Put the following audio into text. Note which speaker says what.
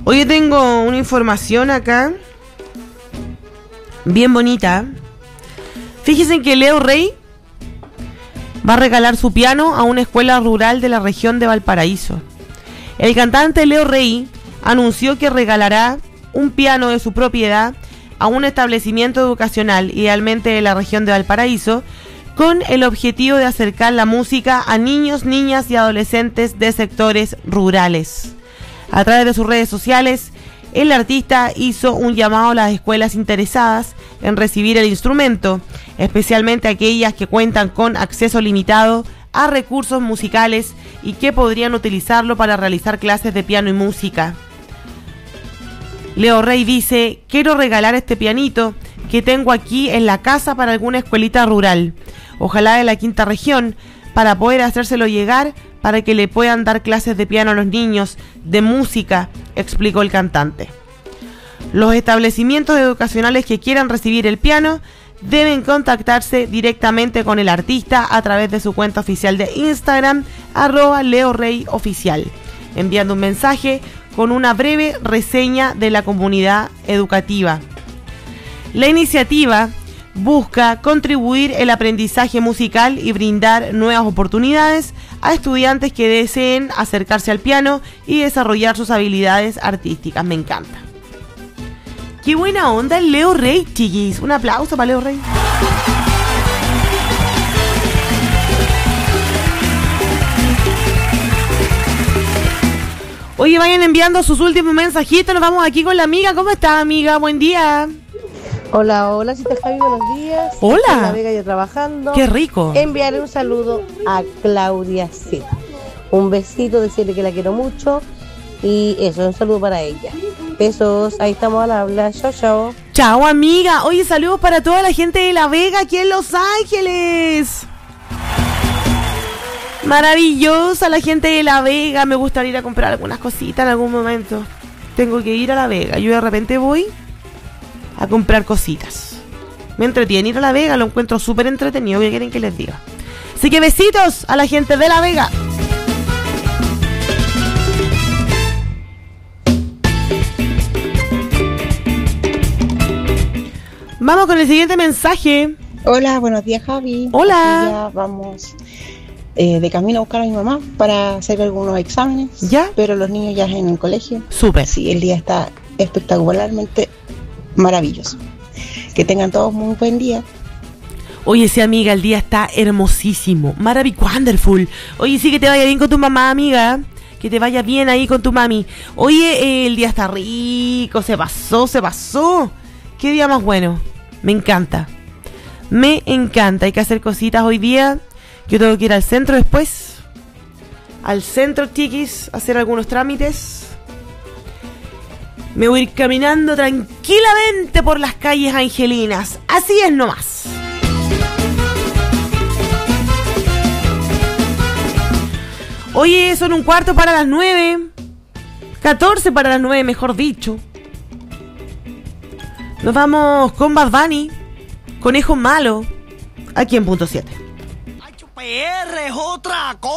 Speaker 1: Hoy tengo una información acá, bien bonita. Fíjense que Leo Rey va a regalar su piano a una escuela rural de la región de Valparaíso. El cantante Leo Rey anunció que regalará un piano de su propiedad a un establecimiento educacional, idealmente de la región de Valparaíso, con el objetivo de acercar la música a niños, niñas y adolescentes de sectores rurales. A través de sus redes sociales, el artista hizo un llamado a las escuelas interesadas en recibir el instrumento, especialmente aquellas que cuentan con acceso limitado a recursos musicales y que podrían utilizarlo para realizar clases de piano y música. Leo Rey dice: quiero regalar este pianito que tengo aquí en la casa para alguna escuelita rural, ojalá de la quinta región, para poder hacérselo llegar para que le puedan dar clases de piano a los niños, de música, explicó el cantante. Los establecimientos educacionales que quieran recibir el piano deben contactarse directamente con el artista a través de su cuenta oficial de Instagram, @LeoReyOficial, enviando un mensaje con una breve reseña de la comunidad educativa. La iniciativa busca contribuir el aprendizaje musical y brindar nuevas oportunidades a estudiantes que deseen acercarse al piano y desarrollar sus habilidades artísticas. Me encanta. Qué buena onda el Leo Rey, chiquis. Un aplauso para Leo Rey. Oye, vayan enviando sus últimos mensajitos. Nos vamos aquí con la amiga. ¿Cómo estás, amiga? Buen día.
Speaker 2: Hola, hola, si te Javi, buenos días.
Speaker 1: Hola.
Speaker 2: Estoy en La Vega, yo trabajando.
Speaker 1: Qué rico.
Speaker 2: Enviaré un saludo a Claudia C. Un besito, decirle que la quiero mucho. Y eso, un saludo para ella. Besos, ahí estamos al habla. Chao, chao.
Speaker 1: Chao, amiga. Oye, saludos para toda la gente de La Vega aquí en Los Ángeles. Maravillosa la gente de La Vega. Me gustaría ir a comprar algunas cositas en algún momento. Tengo que ir a La Vega. Yo de repente voy a comprar cositas. Me entretiene ir a La Vega. Lo encuentro súper entretenido. ¿Qué quieren que les diga? Así que besitos a la gente de La Vega. Vamos con el siguiente mensaje.
Speaker 3: Hola, buenos días, Javi.
Speaker 1: Hola.
Speaker 3: Aquí ya vamos de camino a buscar a mi mamá para hacer algunos exámenes.
Speaker 1: ¿Ya?
Speaker 3: Pero los niños ya en el colegio.
Speaker 1: Súper.
Speaker 3: Sí, el día está espectacularmente maravilloso. Que tengan todos muy buen día.
Speaker 1: Oye, sí, amiga, el día está hermosísimo. Wonderful. Oye, sí, que te vaya bien con tu mamá, amiga. Que te vaya bien ahí con tu mami. Oye, el día está rico. Se pasó. Qué día más bueno. Me encanta. Hay que hacer cositas hoy día. Yo tengo que ir al centro después. Al centro, chiquis, a hacer algunos trámites. Me voy a ir caminando tranquilamente por las calles angelinas. Así es nomás. Oye, son 8:45. 8:45, mejor dicho. Nos vamos con Bad Bunny, Conejo Malo, aquí en Punto 7.
Speaker 4: PR es otra cosa.